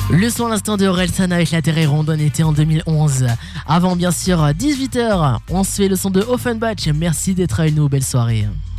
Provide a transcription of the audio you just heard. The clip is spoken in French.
Le son à l'instant de Orelsan avec la Terre Ronde, on était en 2011. Avant bien sûr 18h, on se fait le son de Offenbach. Merci d'être avec nous, belle soirée.